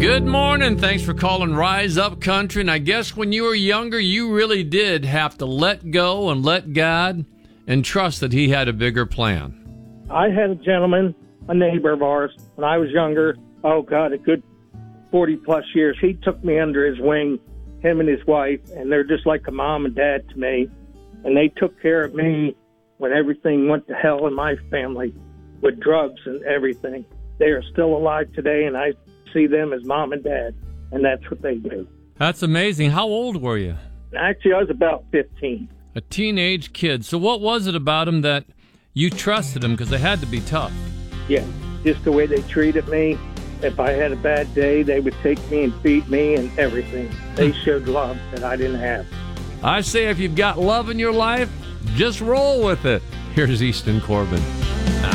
Good morning. Thanks for calling Rise Up Country. And I guess when you were younger, you really did have to let go and let God and trust that he had a bigger plan. I had a gentleman, a neighbor of ours, when I was younger, a good 40-plus years. He took me under his wing, him and his wife, and they're just like a mom and dad to me. And they took care of me when everything went to hell in my family with drugs and everything. They are still alive today, and I see them as mom and dad, and that's what they do. That's amazing. How old were you? Actually, I was about 15. A teenage kid. So what was it about him that you trusted him? Because they had to be tough. Yeah, just the way they treated me. If I had a bad day, they would take me and feed me and everything. They showed love that I didn't have. I say if you've got love in your life, just roll with it. Here's Easton Corbin.